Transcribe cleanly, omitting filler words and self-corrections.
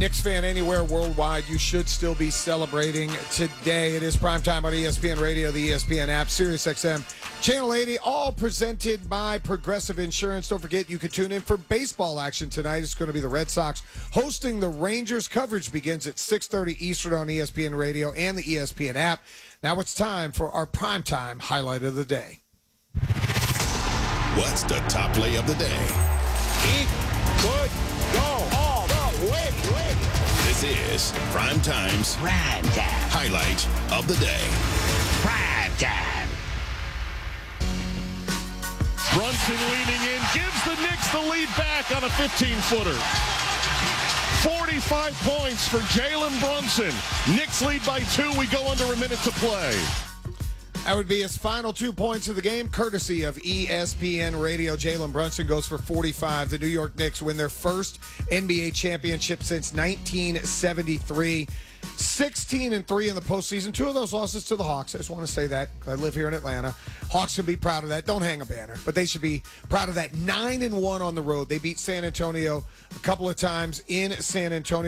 Knicks fan anywhere worldwide, you should still be celebrating today. It is primetime on ESPN Radio, the ESPN app, SiriusXM, Channel 80, all presented by Progressive Insurance. Don't forget, you can tune in for baseball action tonight. It's going to be the Red Sox hosting the Rangers. Coverage begins at 6:30 Eastern on ESPN Radio and the ESPN app. Now it's time for our primetime highlight of the day. What's the top play of the day? He could go all the way. This is Primetime's highlight of the day. Primetime. Brunson leaning in, gives the Knicks the lead back on a 15-footer. 45 points for Jalen Brunson. Knicks lead by 2. We go under a minute to play. That would be his final 2 points of the game, courtesy of ESPN Radio. Jalen Brunson goes for 45. The New York Knicks win their first NBA championship since 1973. 16-3 in the postseason. 2 of those losses to the Hawks. I just want to say that. I live here in Atlanta. Hawks should be proud of that. Don't hang a banner, but they should be proud of that. 9-1 on the road. They beat San Antonio a couple of times in San Antonio.